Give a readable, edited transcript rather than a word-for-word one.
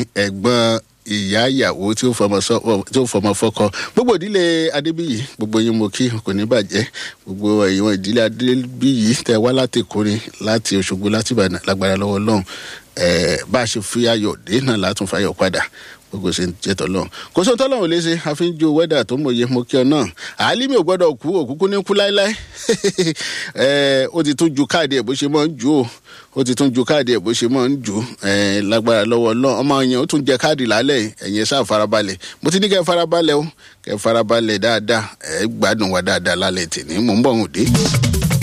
ẹ̀gbọ́n ìyá ìyàwó tí ó fọmọ fọ́kọ gbogbo ìdílé Adébíyì gbogbo yín mo kí kò ní bàjẹ́ gbogbo ẹ̀yin ìdílé Adébíyì tẹ́ wá láti Ìkòrè láti Òṣogbo láti Ìbàdàn lágbára lọ́wọ́ Ọlọ́run bá a ṣe fi ayọ̀ dé náà látún fayọ̀ padà gbogbo ṣe ń jẹ́ tọ́lọ́run kò sóhun tọ́lọ́run lè ṣe àfi ń jo wẹ́dà tó mòye mo kí ọ náà Àlímì ò gbọ́dọ̀ kú òkúkú ní kú láéláé ó ti tún ju káàdì ẹ̀ bó ṣe máa ń jù ó ti tún ju káàdì ẹ̀ bó ṣe máa ń jù lágbára lọ́wọ́ Ọlọ́run ọmọ yẹn ó tún jẹ káàdì lálẹ́ ẹ̀yin ṣáà farabalẹ̀ mo ti ní kẹ́ farabalẹ̀ o kẹ́ farabalẹ̀ dáadáa gbádùn wa dáadáa lálẹ́ tèmi mò ń bọ̀ òun dé.